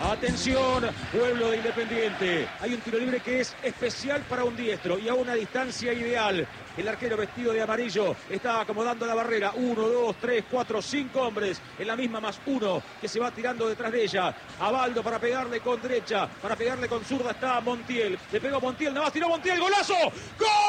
Atención, pueblo de Independiente. Hay un tiro libre que es especial para un diestro y a una distancia ideal. El arquero vestido de amarillo está acomodando la barrera. 1, 2, 3, 4, 5 hombres en la misma más uno que se va tirando detrás de ella. Abaldo para pegarle con derecha, para pegarle con zurda está Montiel. Le pegó Montiel, nada más tiró Montiel, ¡golazo! ¡Gol!